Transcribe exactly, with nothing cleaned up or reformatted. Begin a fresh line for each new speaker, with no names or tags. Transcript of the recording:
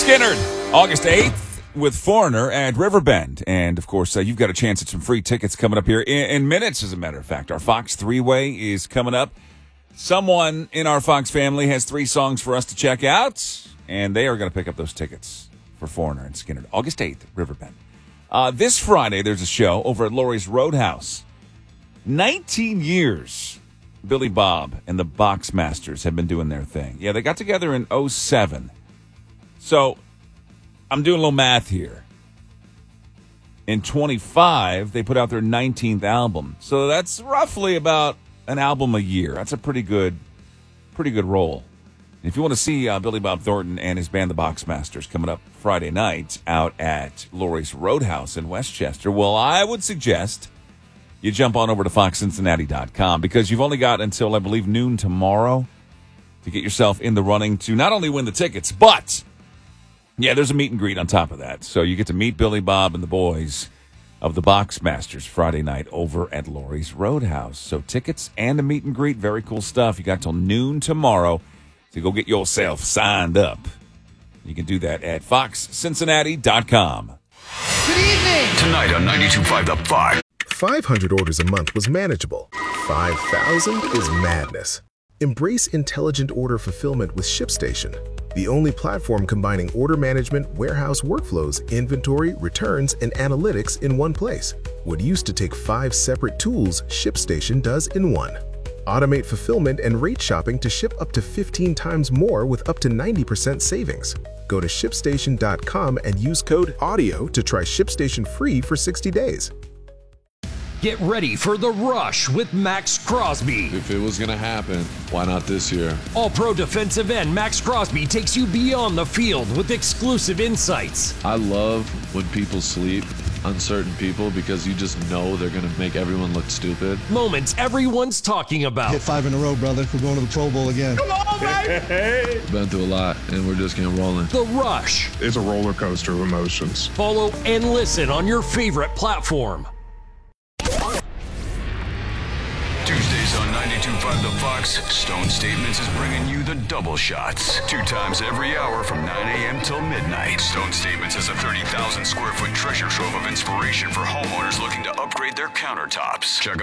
Skynyrd, August eighth with Foreigner at Riverbend. And, of course, uh, you've got a chance at some free tickets coming up here in, in minutes, as a matter of fact. Our Fox three-way is coming up. Someone in our Fox family has three songs for us to check out, and they are going to pick up those tickets for Foreigner and Skynyrd, August eighth, Riverbend. Uh, this Friday, there's a show over at Laurie's Roadhouse. nineteen years, Billy Bob and the Boxmasters have been doing their thing. Yeah, they got together in oh seven. So, I'm doing a little math here. In twenty-five, they put out their nineteenth album. So that's roughly about an album a year. That's a pretty good, pretty good roll. If you want to see uh, Billy Bob Thornton and his band, the Boxmasters, coming up Friday night out at Laurie's Roadhouse in Westchester, well, I would suggest you jump on over to fox cincinnati dot com because you've only got until, I believe, noon tomorrow to get yourself in the running to not only win the tickets, but, yeah, there's a meet and greet on top of that. So you get to meet Billy Bob and the boys of the Boxmasters Friday night over at Laurie's Roadhouse. So tickets and a meet and greet, very cool stuff. You got till noon tomorrow to go get yourself signed up. You can do that at fox cincinnati dot com.
Good evening!
Tonight on ninety-two point five The Fox.
five hundred orders a month was manageable. five thousand is madness. Embrace intelligent order fulfillment with ShipStation, the only platform combining order management, warehouse workflows, inventory, returns, and analytics in one place. What used to take five separate tools, ShipStation does in one. Automate fulfillment and rate shopping to ship up to fifteen times more with up to ninety percent savings. Go to ship station dot com and use code AUDIO to try ShipStation free for sixty days.
Get ready for The Rush with Max Crosby.
If it was going to happen, why not this year?
All-pro defensive end Max Crosby takes you beyond the field with exclusive insights.
I love when people sleep on certain people because you just know they're going to make everyone look stupid.
Moments everyone's talking about.
Hit five in a row, brother. We're going to the Pro Bowl again.
Come on, baby!
Been through a lot, and we're just getting rolling.
The Rush.
It's a roller coaster of emotions.
Follow and listen on your favorite platform.
Tuesdays on ninety-two point five The Fox, Stone Statements is bringing you the double shots. Two times every hour from nine a.m. till midnight. Stone Statements is a thirty thousand square foot treasure trove of inspiration for homeowners looking to upgrade their countertops. Check them